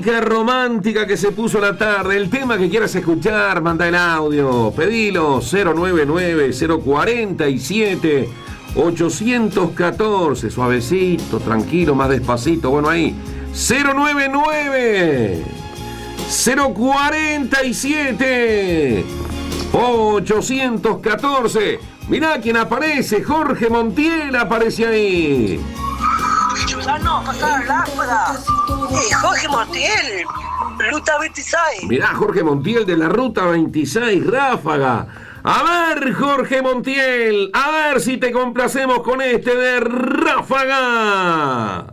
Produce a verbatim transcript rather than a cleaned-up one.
rica, romántica que se puso la tarde. El tema que quieras escuchar, manda el audio. Pedilo cero nueve nueve, cero cuatro siete, ocho uno cuatro. Suavecito, tranquilo, más despacito. Bueno, ahí. cero nueve nueve, cero cuatro siete, ocho uno cuatro. Mirá quién aparece. Jorge Montiel aparece ahí. Chulano, pasar la lámpara. Eh, Jorge Montiel, Ruta veintiséis. Mirá, Jorge Montiel de la Ruta veintiséis, Ráfaga. A ver, Jorge Montiel, a ver si te complacemos con este de Ráfaga.